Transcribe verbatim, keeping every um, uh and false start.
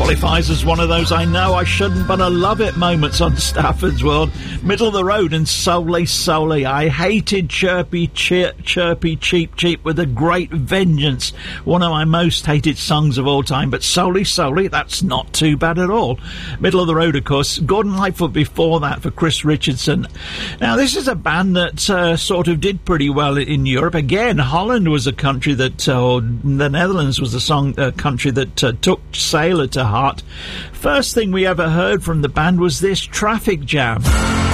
Qualifies as one of those I know I shouldn't but I love it moments on Stafford's World. Middle of the road and Solely Solely. I hated Chirpy chir- Chirpy Cheep Cheep with a great vengeance. One of my most hated songs of all time, but Solely Solely, that's not too bad at all. Middle of the road, of course. Gordon Lightfoot before that for Chris Richardson. Now, this is a band that uh, sort of did pretty well in Europe. Again, Holland was a country that, uh, or the Netherlands was a song uh, country that uh, took Sailor to heart. First thing we ever heard from the band was this, Traffic Jam.